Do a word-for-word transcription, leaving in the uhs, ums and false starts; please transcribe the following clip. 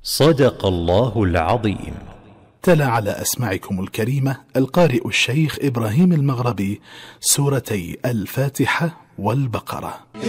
صدق الله العظيم. تلا على أسماعكم الكريمة القارئ الشيخ إبراهيم المغربي سورتي الفاتحة والبقرة.